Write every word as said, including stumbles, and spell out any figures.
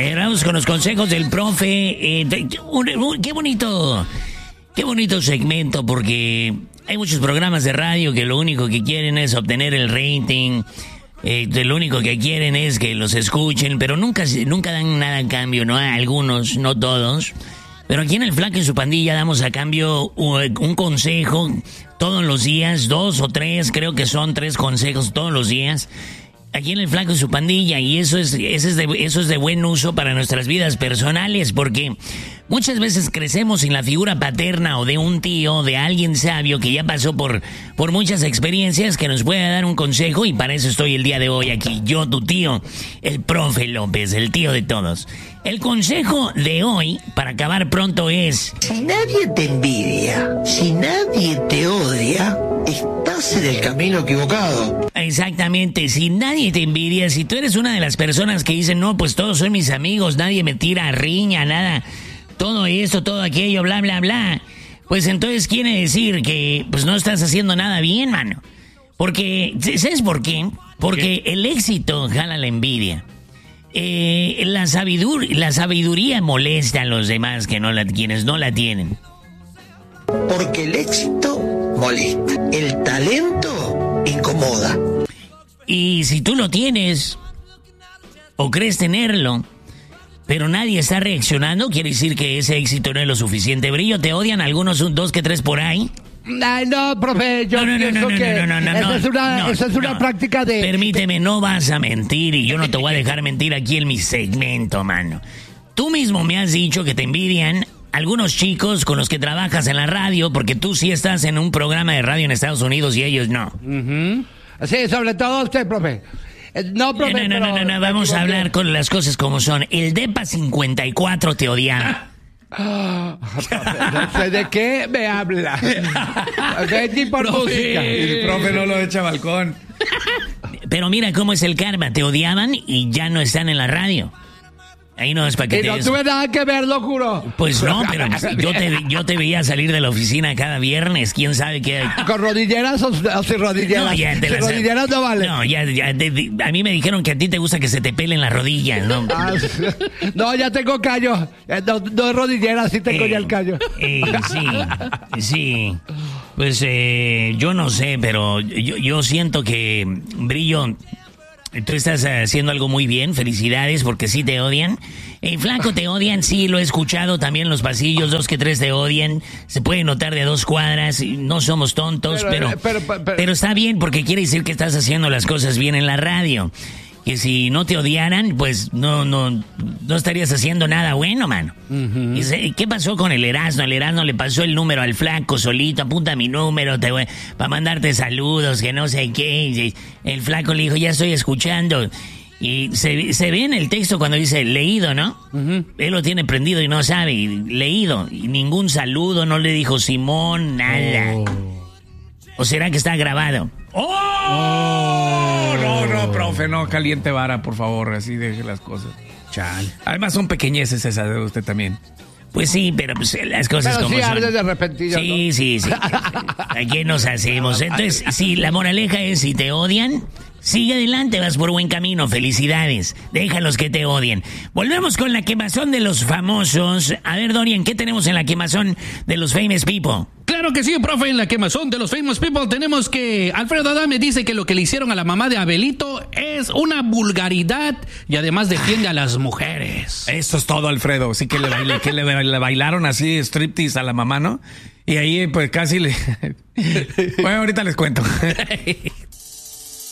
Eh, vamos con los consejos del profe. Eh, un, un, qué bonito, qué bonito segmento, porque hay muchos programas de radio que lo único que quieren es obtener el rating. Eh, lo único que quieren es que los escuchen, pero nunca, nunca dan nada en cambio, ¿no? Algunos, no todos. Pero aquí en El Flaco y su Pandilla damos a cambio un, un consejo todos los días, dos o tres, creo que son tres consejos todos los días. Aquí en El Flaco y su Pandilla, y eso es, eso es de, eso es de buen uso para nuestras vidas personales, porque muchas veces crecemos sin la figura paterna o de un tío, de alguien sabio que ya pasó por, por muchas experiencias, que nos pueda dar un consejo, y para eso estoy el día de hoy aquí, yo, tu tío, el profe López, el tío de todos. El consejo de hoy, para acabar pronto, es: si nadie te envidia, si nadie te odia, estás en el camino equivocado. Exactamente, si nadie te envidia, si tú eres una de las personas que dicen, no, pues todos son mis amigos, nadie me tira riña, nada, todo esto, todo aquello, bla, bla, bla, pues entonces quiere decir que pues no estás haciendo nada bien, mano. Porque, ¿sabes por qué? Porque ¿Qué? El éxito jala la envidia. Eh, la, sabidur la sabiduría molesta a los demás que no la, quienes no la tienen. Porque el éxito molesta, el talento incomoda. Y si tú lo tienes, o crees tenerlo, pero nadie está reaccionando, quiere decir que ese éxito no es lo suficiente. Brillo, ¿te odian algunos, un, dos que tres por ahí? Ay, no, profe, yo no, no, pienso no, no, que no, no, no, esa no, es una, no, esa es una no. práctica de... Permíteme, no vas a mentir, y yo no te voy a dejar mentir aquí en mi segmento, mano. Tú mismo me has dicho que te envidian algunos chicos con los que trabajas en la radio, porque tú sí estás en un programa de radio en Estados Unidos y ellos no. Uh-huh. Sí, sobre todo usted, profe. No, profe, no, no, no, no, no, vamos a hablar con las cosas como son. El DEPA cincuenta y cuatro te odiaba. Oh, no sé de qué me habla. ¿Qué tipo de música? El profe no lo echa a balcón. Pero mira cómo es el karma. Te odiaban y ya no están en la radio. Ahí no es para que y te... no tuve nada que ver, lo juro. Pues no, pero yo te, yo te veía salir de la oficina cada viernes. ¿Quién sabe qué? ¿Con rodilleras o, o sin rodilleras? No, ya te sin las... rodilleras no vale. No, ya, ya de, de, a mí me dijeron que a ti te gusta que se te pelen las rodillas, ¿no? Ah, no, ya tengo callo. No, no es rodilleras, sí tengo eh, ya el callo. Eh, sí, sí. Pues eh, yo no sé, pero yo, yo siento que, Brillo, tú estás haciendo algo muy bien. Felicidades, porque sí te odian. Eh, Flaco, te odian, sí, lo he escuchado también en los pasillos. Dos que tres te odian. Se puede notar de dos cuadras. No somos tontos, pero pero, pero, pero, pero, pero está bien, porque quiere decir que estás haciendo las cosas bien en la radio. Que si no te odiaran, pues no no no estarías haciendo nada bueno, mano. Uh-huh. Y ¿qué pasó con el Erasmo? El Erasmo le pasó el número al Flaco solito. Apunta mi número te voy, para mandarte saludos, que no sé qué. El Flaco le dijo, ya estoy escuchando. Y se, se ve en el texto cuando dice leído, ¿no? Uh-huh. Él lo tiene prendido y no sabe. Y leído. Y ningún saludo, no le dijo Simón, nada. Oh. ¿O será que está grabado? ¡Oh! oh. No, no, profe, no caliente vara, por favor. Así deje las cosas. Chal. Además son pequeñeces esas de usted también. Pues sí, pero pues las cosas pero como sí, son. de repentillo, sí, ¿no? sí, sí. ¿A qué nos hacemos? Entonces, sí, la moraleja es, si te odian, sigue adelante, vas por buen camino. Felicidades. Déjalos que te odien. Volvemos con la quemazón de los famosos. A ver, Dorian, ¿qué tenemos en la quemazón de los famous people? Claro que sí, profe, en la quemazón de los famous people tenemos que Alfredo Adame dice que lo que le hicieron a la mamá de Abelito es una vulgaridad y además defiende a las mujeres. Eso es todo, Alfredo. Sí que le, baile, que le, le bailaron así striptease a la mamá, ¿no? Y ahí pues casi le... Bueno, ahorita les cuento.